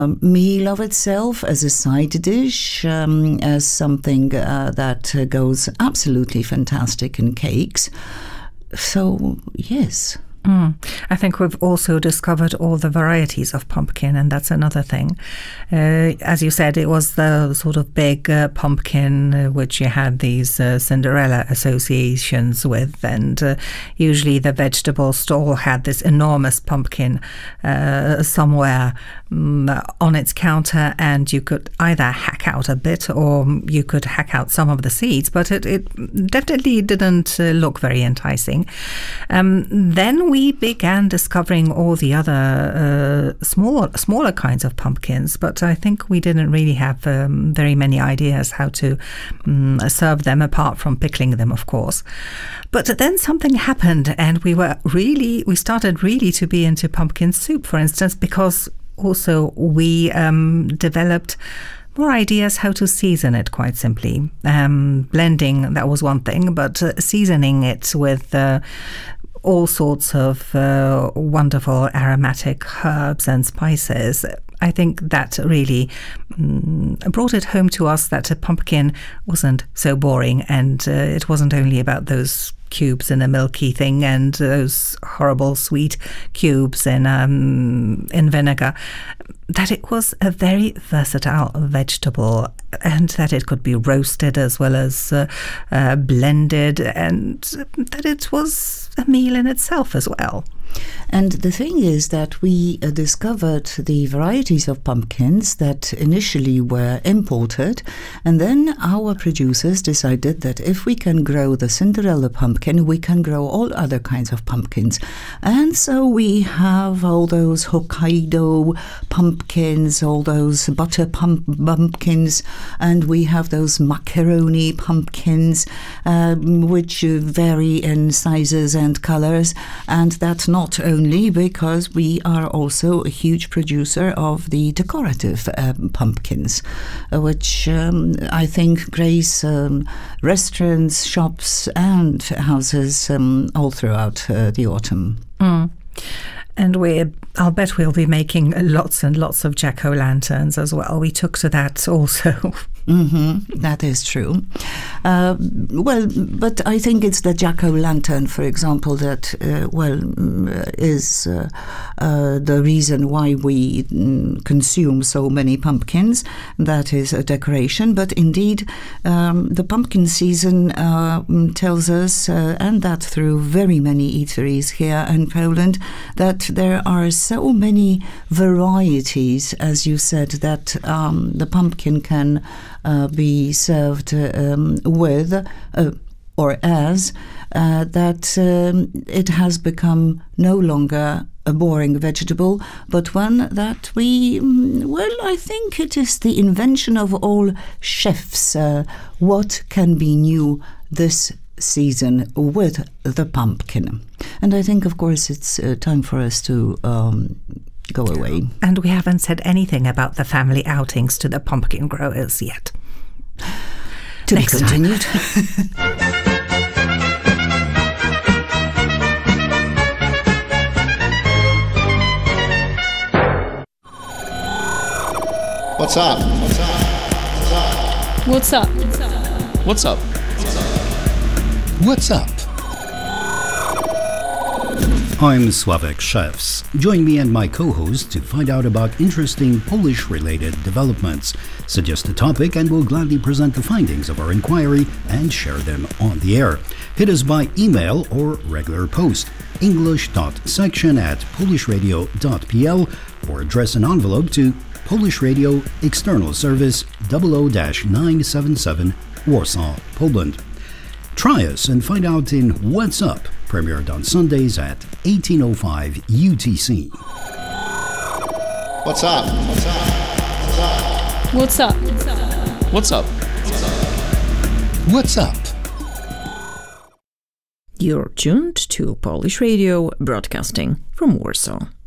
meal of itself, as a side dish, as something that goes absolutely fantastic in cakes. So, yes. I think we've also discovered all the varieties of pumpkin, and that's another thing. As you said, it was the sort of big pumpkin which you had these Cinderella associations with, and usually the vegetable stall had this enormous pumpkin somewhere on its counter, and you could either hack out a bit or you could hack out some of the seeds, but it definitely didn't look very enticing. Then we began discovering all the other smaller kinds of pumpkins, but I think we didn't really have very many ideas how to serve them, apart from pickling them, of course. But then something happened, and we started really to be into pumpkin soup, for instance, because also we developed more ideas how to season it, quite simply. Blending, that was one thing, but seasoning it with all sorts of wonderful aromatic herbs and spices. I think that really brought it home to us that a pumpkin wasn't so boring, and it wasn't only about those cubes in a milky thing and those horrible sweet cubes in vinegar, that it was a very versatile vegetable, and that it could be roasted as well as blended, and that it was a meal in itself as well. And the thing is that we discovered the varieties of pumpkins that initially were imported, and then our producers decided that if we can grow the Cinderella pumpkin, we can grow all other kinds of pumpkins. And so we have all those Hokkaido pumpkins, all those butter pumpkins, and we have those macaroni pumpkins, which vary in sizes and colors, and that's not only because we are also a huge producer of the decorative pumpkins, which I think grace restaurants, shops and houses all throughout the autumn. And I'll bet we'll be making lots and lots of jack-o'-lanterns as well. We took to that also. That is true. Well, but I think it's the jack-o'-lantern, for example, that is the reason why we consume so many pumpkins. That is a decoration. But indeed, the pumpkin season tells us, and that through very many eateries here in Poland, that there are so many varieties, as you said, that the pumpkin can be served with or as, that it has become no longer a boring vegetable, but one that I think it is the invention of all chefs. What can be new this season with the pumpkin? And I think, of course, it's time for us to go away. And we haven't said anything about the family outings to the pumpkin growers yet. To be continued. What's up? What's up? What's up? What's up? What's up? I'm Sławek Szewc. Join me and my co-host to find out about interesting Polish-related developments. Suggest a topic and we'll gladly present the findings of our inquiry and share them on the air. Hit us by email or regular post, english.section@polishradio.pl, or address an envelope to Polish Radio, External Service 00-977, Warsaw, Poland. Try us and find out in What's Up, premiered on Sundays at 18:05 UTC. What's up? What's up? What's up? What's up? What's up? You're tuned to Polish Radio, broadcasting from Warsaw.